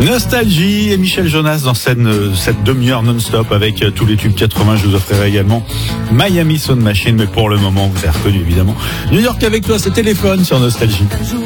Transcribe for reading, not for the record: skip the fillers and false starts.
Nostalgie et Michel Jonas dans cette demi-heure non-stop avec tous les tubes 80. Je vous offrirai également Miami Sound Machine, mais pour le moment, vous avez reconnu évidemment New York avec toi, c'est Téléphone sur Nostalgie.